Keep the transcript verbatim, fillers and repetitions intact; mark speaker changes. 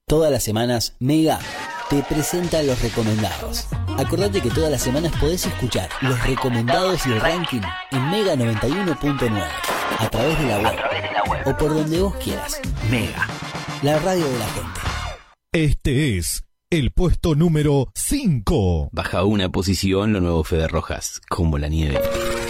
Speaker 1: Todas las semanas, Mega te presenta los recomendados. Acordate que todas las semanas podés escuchar los recomendados y el ranking en Mega noventa y uno punto nueve, a través de la web, o por donde vos quieras. Mega, la radio de la gente.
Speaker 2: Este es el puesto número cinco.
Speaker 3: Baja una posición lo nuevo Fede Rojas, como la nieve.